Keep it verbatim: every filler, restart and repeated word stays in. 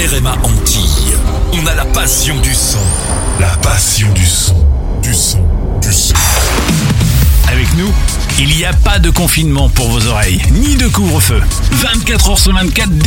R M A Antilles. On a la passion du son. La passion du son. Du son. Du son. Avec nous, il n'y a pas de confinement pour vos oreilles, ni de couvre-feu. vingt-quatre heures sur vingt-quatre